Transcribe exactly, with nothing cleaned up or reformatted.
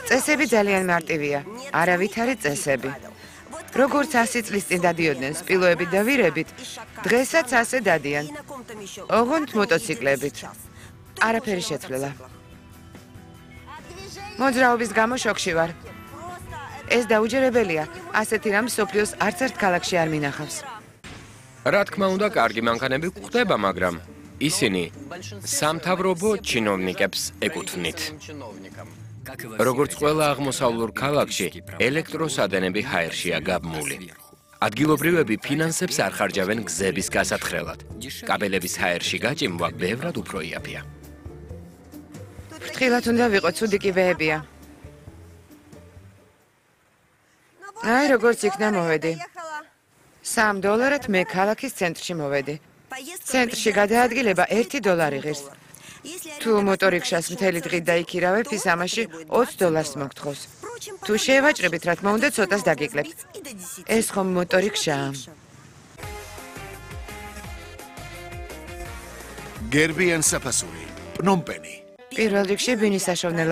წესები ძალიან მარტივია, არავითარი წესები. როგორც ასი წლის წინ დადიოდნენ სპილოებით და ვირებით, დღესაც ასე დადიან. ოღონდ მოტოციკლებით. არაფერი შეცვლილა. მოძრაობის გამო შოკში ვარ. ეს დაუჯერებელია. ასეთი რამ მსოფლიოს არც ერთ ქალაქში არ მინახავს. რა თქმა უნდა, კარგი მანქანები გვხვდება, მაგრამ ისინი სამთავრობო ჩინოვნიკებს ეკუთვნით. როგორც ყველა აღმოსავლურ ქალაქში, ელექტროსადენები ჰაერშია გაბმული. ადგილობრივები ფინანსებს არ ხარჯავენ გზების გასათხრელად. კაბელების ჰაერში გაჭიმვა ბევრად უფრო იაფია. ფრთხილად უნდა ვიყო, ცუდი კიბეებია. აი, როგორც იქნა მოვედი. სამ დოლარად მე ქალაქის ცენტრში მოვედი. ცენტრში გადაადგილება ერთი დოლარი ღირს. თუ მოტორიქშას მთელი დღით დაიქირავებ, ის ამაში ოც დოლარს მოგთხოვს. თუ შევაჭრებით, რა თქმა უნდა, ცოტას დაგიკლებთ. ეს ხომ მოტორიქშაა. გერბიან საფასური, პნომპენი. პირველ რიგში ბინის საშოვნელად